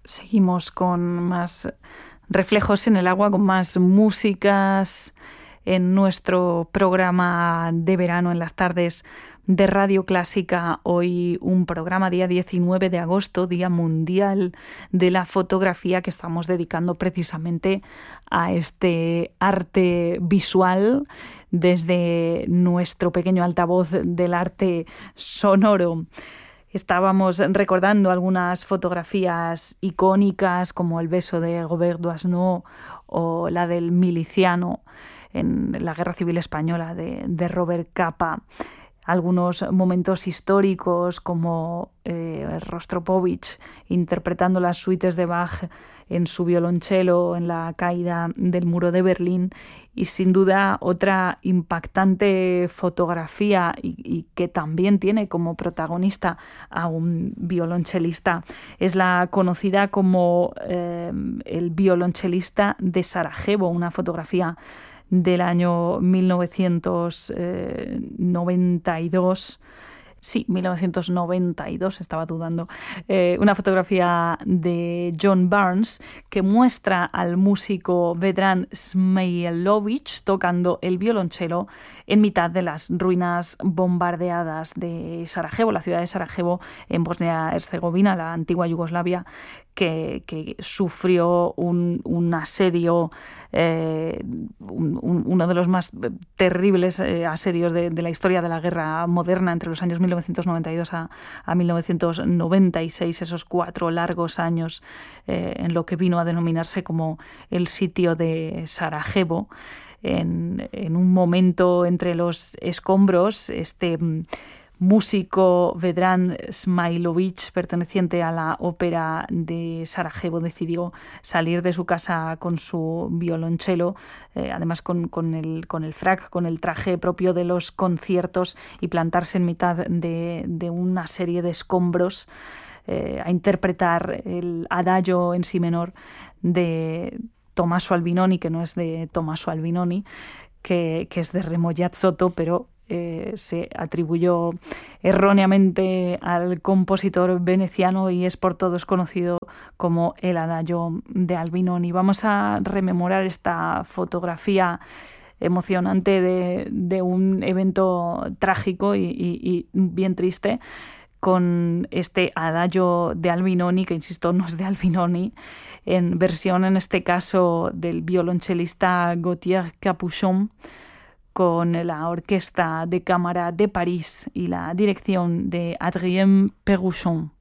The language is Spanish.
Seguimos con más reflejos en el agua, con más músicas en nuestro programa de verano en las tardes de Radio Clásica. Hoy un programa día 19 de agosto, Día Mundial de la Fotografía, que estamos dedicando precisamente a este arte visual desde nuestro pequeño altavoz del arte sonoro. Estábamos recordando algunas fotografías icónicas como el beso de Robert Doisneau o la del miliciano en la Guerra Civil Española de Robert Capa. Algunos momentos históricos como Rostropovich interpretando las suites de Bach en su violonchelo en la caída del muro de Berlín, y sin duda otra impactante fotografía y que también tiene como protagonista a un violonchelista es la conocida como el violonchelista de Sarajevo, una fotografía del año 1992. Sí, 1992, estaba dudando. Una fotografía de John Barnes que muestra al músico Vedran Smailović tocando el violonchelo en mitad de las ruinas bombardeadas de Sarajevo, la ciudad de Sarajevo en Bosnia-Herzegovina, la antigua Yugoslavia, que sufrió un asedio, uno de los más terribles asedios de la historia de la guerra moderna entre los años 1992 a 1996, esos 4 largos años en lo que vino a denominarse como el sitio de Sarajevo. En un momento entre los escombros, este músico Vedran Smailović, perteneciente a la ópera de Sarajevo, decidió salir de su casa con su violonchelo, además con el frac, con el traje propio de los conciertos, y plantarse en mitad de una serie de escombros a interpretar el adagio en si menor de Tommaso Albinoni, que no es de Tommaso Albinoni, que es de Remo Giazzotto, pero se atribuyó erróneamente al compositor veneciano y es por todos conocido como el adagio de Albinoni. Vamos a rememorar esta fotografía emocionante de un evento trágico y bien triste, con este adagio de Albinoni, que insisto, no es de Albinoni, en versión en este caso del violonchelista Gauthier Capuchon, con la Orquesta de Cámara de París y la dirección de Adrien Perruchon.